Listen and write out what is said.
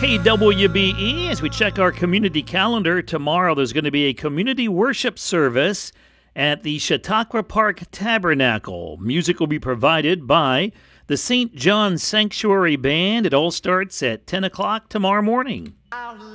KWBE, as we check our community calendar, tomorrow there's going to be a community worship service at the Chautauqua Park Tabernacle. Music will be provided by the St. John Sanctuary Band. It all starts at 10 o'clock tomorrow morning.